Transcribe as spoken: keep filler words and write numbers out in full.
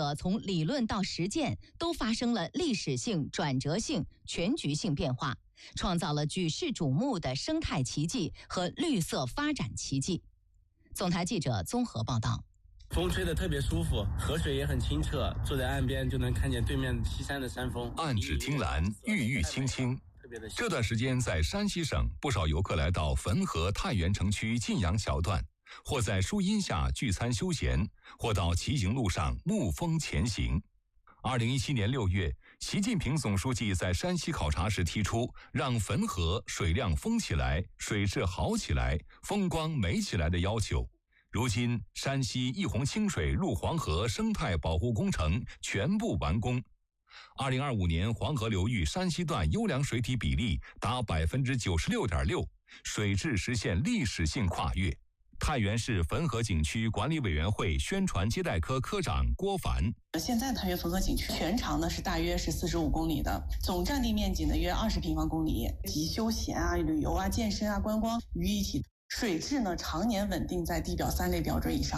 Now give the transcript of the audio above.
者从理论到实践都发生了历史性、转折性、全局性变化，创造了举世瞩目的生态奇迹和绿色发展奇迹。总台记者综合报道。 风吹得特别舒服，河水也很清澈，坐在岸边就能看见对面西山的山峰， 岸芷汀兰，郁郁青青。这段时间在山西省，不少游客来到汾河太原城区晋阳桥段，或在树荫下聚餐休闲，或到骑行路上沐风前行。二零一七年六月，习近平总书记在山西考察时提出，让汾河水量丰起来，水质好起来，风光美起来的要求。如今，山西一洪清水入黄河生态保护工程全部完工。二零二五年，黄河流域山西段优良水体比例达 百分之九十六点六， 水质实现历史性跨越。太原市汾河景区管理委员会宣传接待科科长郭凡： 现在太原汾河景区全长呢是大约是四十五公里的，总占地面积呢约二十平方公里，集休闲啊、旅游啊、健身啊、观光于一体。水质呢常年稳定在地表三类标准以上。